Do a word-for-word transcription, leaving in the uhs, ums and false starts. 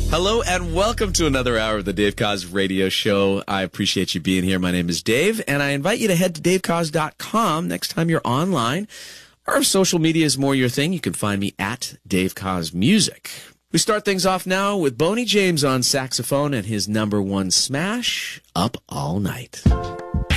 Hello and welcome to another hour of the Dave Koz Radio Show. I appreciate you being here. My name is Dave, and I invite you to head to dave koz dot com next time you're online. Or if social media is more your thing, you can find me at Dave Koz Music. We start things off now with Boney James on saxophone and his number one smash, Up All Night.